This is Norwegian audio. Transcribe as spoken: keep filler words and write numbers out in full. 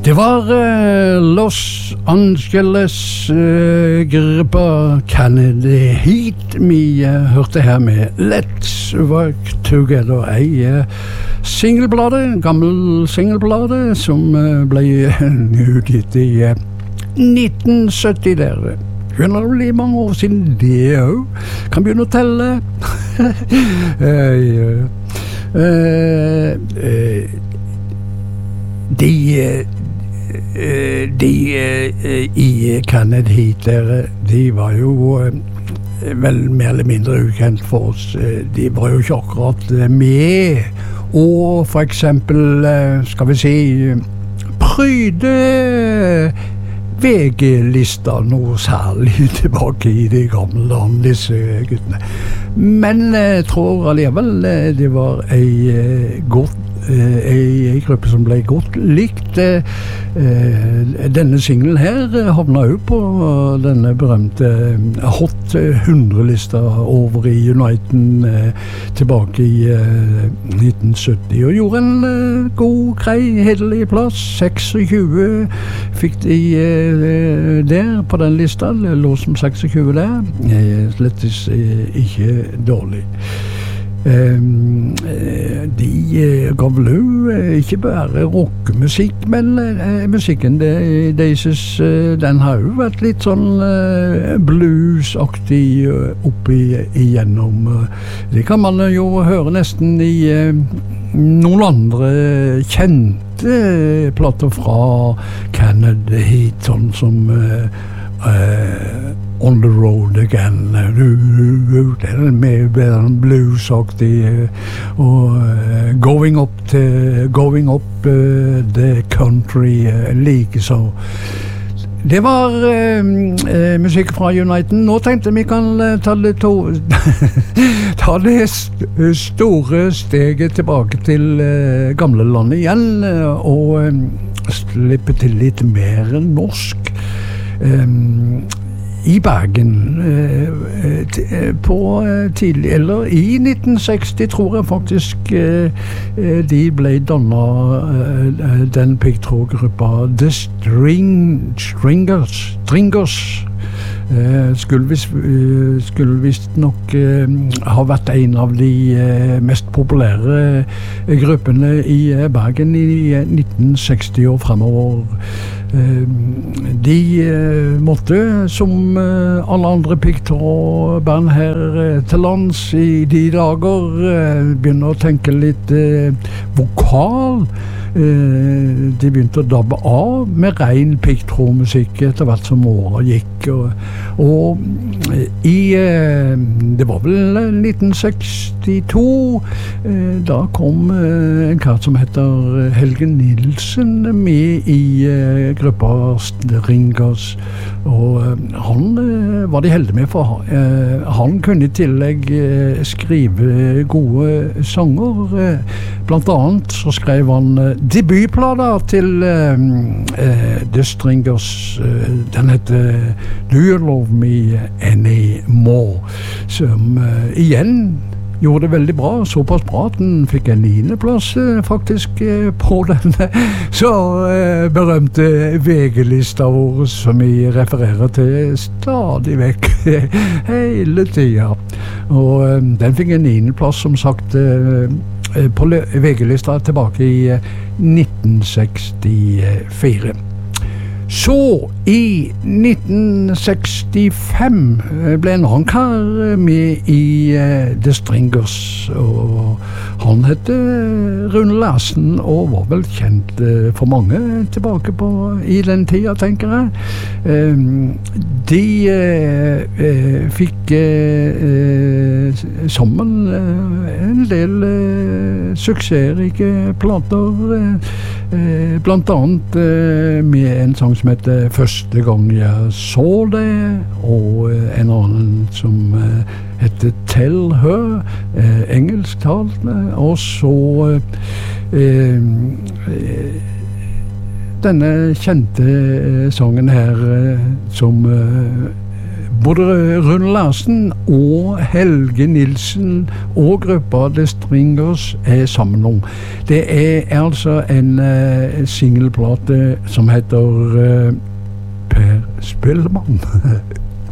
Det var uh, Los Angeles-gruppa uh, Kennedy Heat vi uh, hørte her med Let's Work Together, ei uh, singelblade, gammel singelblade som uh, ble utgitt i uh, nitten sytti der. Skjønner du litt mange år siden det også? Kan begynne å telle. uh, uh, uh, de uh, de i Kennedy Heat der, de var jo vel mer eller mindre ukjent for oss. De var jo ikke akkurat med og for eksempel, skal vi si, pryde V G-lista noe særlig tilbake i de gamle dagen, disse guttene. Men jeg tror alligevel det var ei godt en gruppe som ble godt likt. Denne singlen her havna jo på denne berømte Hot hundre-lista over i Uniten tilbake i nitten sytti og gjorde en god, grei, hederlig plass. seksogtjue fikk de der på den lista. Det lå som seksogtjue der. Slett ikke dårlig. Um, de uh, gav vel uh, ikke bare rockemusikk, men uh, musikken de, deres, uh, den har jo vært litt sånn uh, bluesaktig uh, oppi igjennom. Uh, det kan man uh, jo høre nesten i uh, noen andre kjente uh, plater fra Kennedy Heat, sånn som uh, uh, On the Road Again, det er mer bluesaktig, og uh, Going Up, to, going up uh, the Country, uh, like så. Det var uh, uh, musikk fra Uniten. Nå tenkte vi kan uh, ta det, to ta det st store steget tilbake til uh, gamle landet igjen, uh, og uh, slippe til litt mer norsk. Um, I Bergen eh, på tidlig, eller i nitten seksti tror jeg faktisk eh, de ble dannet eh, den pigtrådgruppa The String, Stringers Stringers eh, skulle visst skulle visst nok eh, ha vært en av de eh, mest populære gruppene i Bergen i nitten seksti og fremover. De måtte, som alle andre pigtrådband her til lands i de dager, begynne å tenke litt vokal. De begynte å dabbe av med ren pigtrådmusikk etter hvert som året gikk. Og, og i, det var vel nitten sekstito, da kom en kar som heter Helge Nilsen med i gruppa Stringers, og han var de heldige med, for han kunne i tillegg skrive gode sanger. Blant annet så skrev han debutplata til uh, uh, The Stringers. Uh, den heter Do You Love Me Anymore, som uh, igjen gjorde det veldig bra, såpass bra at den fikk en niendeplass uh, faktisk uh, på den så uh, berømte V G-lista vår, som vi refererer til stadig vekk hele tida. Og uh, den fikk en niendeplass, som sagt, uh, på V G-lista tilbake i nitten sekstifire. Så i nitten sekstifem ble en annen kar med i uh, The Stringers, og han hette Rune Larsen og var vel kjent uh, for mange tilbake på i den tida, tenker jeg. Um, de uh, uh, fikk uh, sammen uh, en del uh, suksessrike plater, uh, uh, blant annet uh, med en sang som heter Første gang jeg så det, og en annen som heter Tell Her, engelsktalt, og så eh, denne kjente sangen her som Både Rune Larsen og Helge Nilsen og gruppa The Stringers er sammen nå. Det er altså en uh, singelplate som heter uh, Per Spellemann.